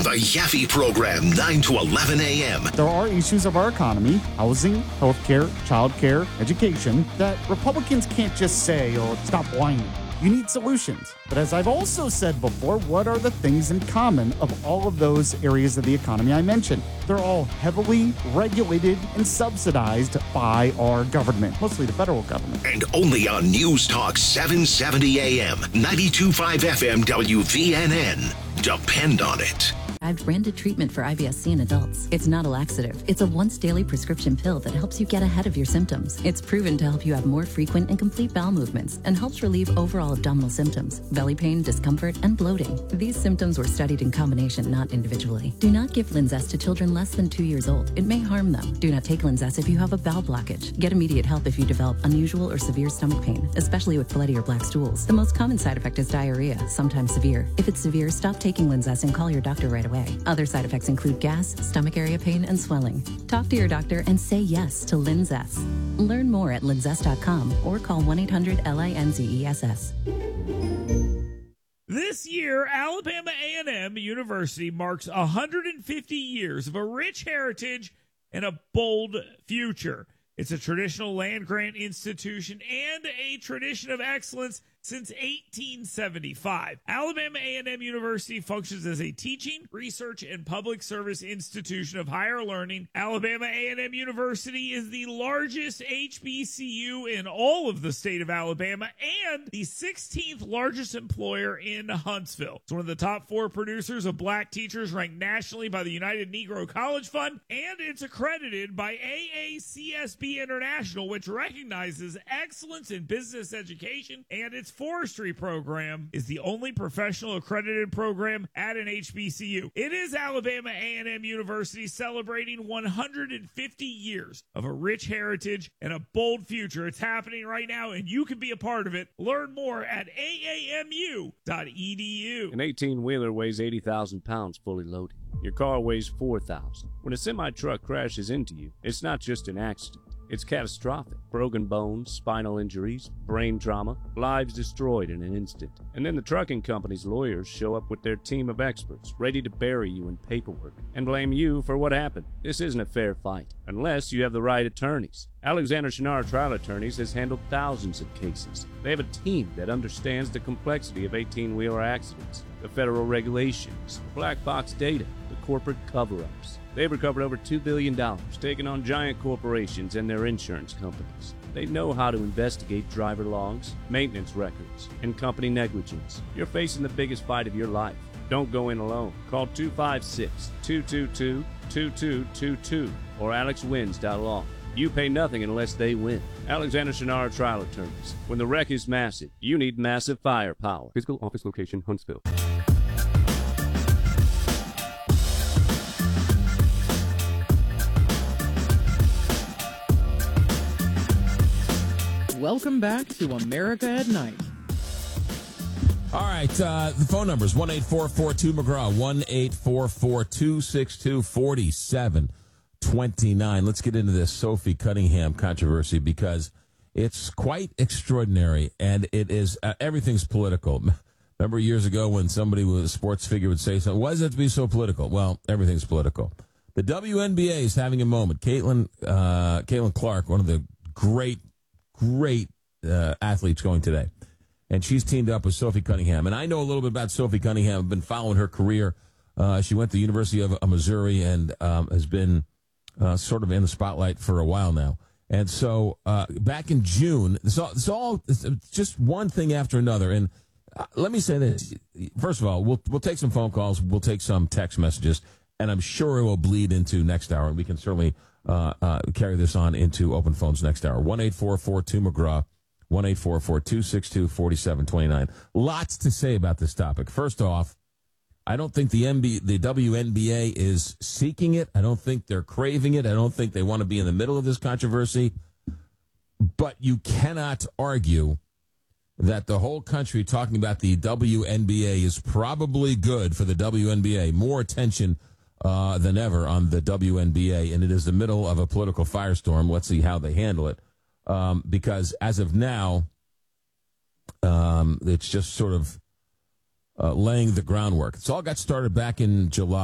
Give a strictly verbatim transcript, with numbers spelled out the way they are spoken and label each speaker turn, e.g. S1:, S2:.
S1: The Yaffe Program, nine to eleven a.m.
S2: There are issues of our economy, housing, healthcare, childcare, education, that Republicans can't just say, oh, stop whining. You need solutions. But as I've also said before, what are the things in common of all of those areas of the economy I mentioned? They're all heavily regulated and subsidized by our government, mostly the federal government.
S1: And only on News Talk seven seventy a.m., ninety-two point five F M W V N N. Depend on it.
S3: I've branded treatment for I B S C in adults. It's not a laxative. It's a once daily prescription pill that helps you get ahead of your symptoms. It's proven to help you have more frequent and complete bowel movements and helps relieve overall abdominal symptoms, belly pain, discomfort, and bloating. These symptoms were studied in combination, not individually. Do not give Linzess to children less than two years old. It may harm them. Do not take Linzess if you have a bowel blockage. Get immediate help if you develop unusual or severe stomach pain, especially with bloody or black stools. The most common side effect is diarrhea, sometimes severe. If it's severe, stop taking Linzess and call your doctor right away. Other side effects include gas, stomach area pain, and swelling. Talk to your doctor and say yes to Linzess. Learn more at linzess dot com or call one eight hundred L I N Z E S S.
S4: This year, Alabama A and M University marks one hundred fifty years of a rich heritage and a bold future. It's a traditional land-grant institution and a tradition of excellence since eighteen seventy-five. Alabama A and M University functions as a teaching, research, and public service institution of higher learning. Alabama A and M University is the largest H B C U in all of the state of Alabama and the sixteenth largest employer in Huntsville. It's one of the top four producers of black teachers ranked nationally by the United Negro College Fund, and it's accredited by A A C S B International, which recognizes excellence in business education, and its forestry program is the only professional accredited program at an H B C U. It is Alabama A and M University celebrating one hundred fifty years of a rich heritage and a bold future. It's happening right now, and you can be a part of it. Learn more at A A M U dot E D U.
S5: An eighteen-wheeler weighs eighty thousand pounds fully loaded. Your car weighs four thousand. When a semi-truck crashes into you, it's not just an accident. It's catastrophic. Broken bones, spinal injuries, brain trauma, lives destroyed in an instant. And then the trucking company's lawyers show up with their team of experts, ready to bury you in paperwork and blame you for what happened. This isn't a fair fight, unless you have the right attorneys. Alexander Shinar Trial Attorneys has handled thousands of cases. They have a team that understands the complexity of eighteen-wheeler accidents, the federal regulations, the black box data, the corporate cover-ups. They've recovered over two billion dollars, taking on giant corporations and their insurance companies. They know how to investigate driver logs, maintenance records, and company negligence. You're facing the biggest fight of your life. Don't go in alone. Call two five six, two two two, two two two two or alex wins dot law. You pay nothing unless they win. Alexander Shinar Trial Attorneys. When the wreck is massive, you need massive firepower. Physical office location, Huntsville.
S6: Welcome back to America at Night.
S7: All right, uh, the phone number is one eight four four two McGraw, one eight four four two six two four seven two nine. Let's get into this Sophie Cunningham controversy because it's quite extraordinary, and it is uh, everything's political. Remember years ago when somebody with a sports figure would say something, why does it have to be so political? Well, everything's political. The W N B A is having a moment. Caitlin, uh, Caitlin Clark, one of the great Great uh, athletes going today. And she's teamed up with Sophie Cunningham. And I know a little bit about Sophie Cunningham. I've been following her career. Uh, she went to the University of uh, Missouri and um, has been uh, sort of in the spotlight for a while now. And so uh, back in June, it's all, it's all it's just one thing after another. And uh, let me say this. First of all, we'll we'll take some phone calls. We'll take some text messages. And I'm sure it will bleed into next hour. And we can certainly Uh, uh, carry this on into open phones next hour. one eight four four two McGraw, one eight four four two six two four seven two nine. Lots to say about this topic. First off, I don't think the N B A, the W N B A is seeking it. I don't think they're craving it. I don't think they want to be in the middle of this controversy. But you cannot argue that the whole country talking about the W N B A is probably good for the W N B A. More attention Uh, than ever on the W N B A, and it is the middle of a political firestorm. Let's see how they handle it. Um, because as of now, um, it's just sort of uh, laying the groundwork. It's all got started back in July.